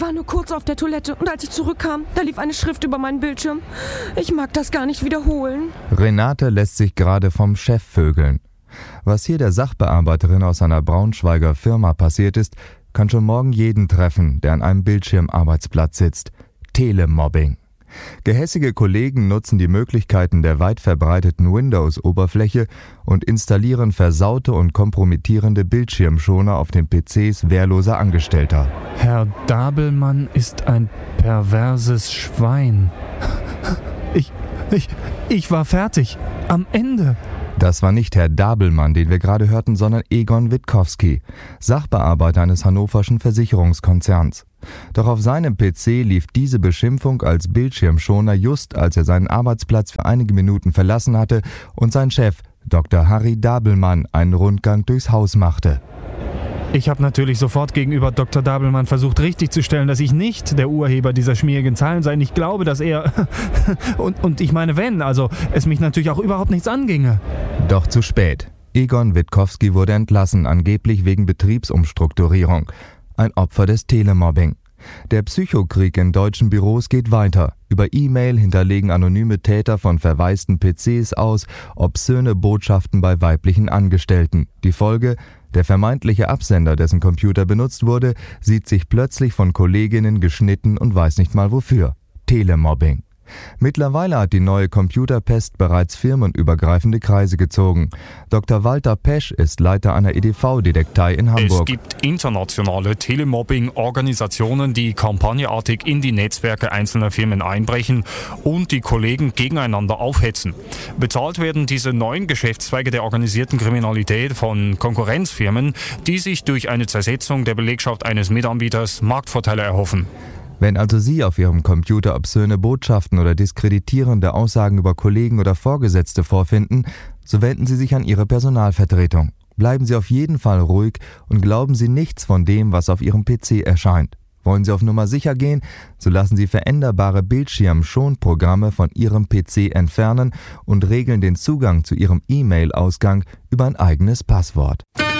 war nur kurz auf der Toilette und als ich zurückkam, da lief eine Schrift über meinen Bildschirm. Ich mag das gar nicht wiederholen. Renate lässt sich gerade vom Chef vögeln. Was hier der Sachbearbeiterin aus einer Braunschweiger Firma passiert ist, kann schon morgen jeden treffen, der an einem Bildschirmarbeitsplatz sitzt. Telemobbing. Gehässige Kollegen nutzen die Möglichkeiten der weit verbreiteten Windows-Oberfläche und installieren versaute und kompromittierende Bildschirmschoner auf den PCs wehrloser Angestellter. Herr Dabelmann ist ein perverses Schwein. Ich war fertig. Am Ende. Das war nicht Herr Dabelmann, den wir gerade hörten, sondern Egon Witkowski, Sachbearbeiter eines hannoverschen Versicherungskonzerns. Doch auf seinem PC lief diese Beschimpfung als Bildschirmschoner just, als er seinen Arbeitsplatz für einige Minuten verlassen hatte und sein Chef, Dr. Harry Dabelmann, einen Rundgang durchs Haus machte. Ich habe natürlich sofort gegenüber Dr. Dabelmann versucht, richtigzustellen, dass ich nicht der Urheber dieser schmierigen Zahlen sei. Ich glaube, dass er... und ich meine, wenn, also es mich natürlich auch überhaupt nichts anginge. Doch zu spät. Egon Witkowski wurde entlassen, angeblich wegen Betriebsumstrukturierung. Ein Opfer des Telemobbing. Der Psychokrieg in deutschen Büros geht weiter. Über E-Mail hinterlegen anonyme Täter von verwaisten PCs aus obszöne Botschaften bei weiblichen Angestellten. Die Folge: Der vermeintliche Absender, dessen Computer benutzt wurde, sieht sich plötzlich von Kolleginnen geschnitten und weiß nicht mal wofür. Telemobbing. Mittlerweile hat die neue Computerpest bereits firmenübergreifende Kreise gezogen. Dr. Walter Pesch ist Leiter einer EDV-Detektei in Hamburg. Es gibt internationale Telemobbing-Organisationen, die kampagnenartig in die Netzwerke einzelner Firmen einbrechen und die Kollegen gegeneinander aufhetzen. Bezahlt werden diese neuen Geschäftszweige der organisierten Kriminalität von Konkurrenzfirmen, die sich durch eine Zersetzung der Belegschaft eines Mitanbieters Marktvorteile erhoffen. Wenn also Sie auf Ihrem Computer obszöne Botschaften oder diskreditierende Aussagen über Kollegen oder Vorgesetzte vorfinden, so wenden Sie sich an Ihre Personalvertretung. Bleiben Sie auf jeden Fall ruhig und glauben Sie nichts von dem, was auf Ihrem PC erscheint. Wollen Sie auf Nummer sicher gehen, so lassen Sie veränderbare Bildschirmschonprogramme von Ihrem PC entfernen und regeln den Zugang zu Ihrem E-Mail-Ausgang über ein eigenes Passwort.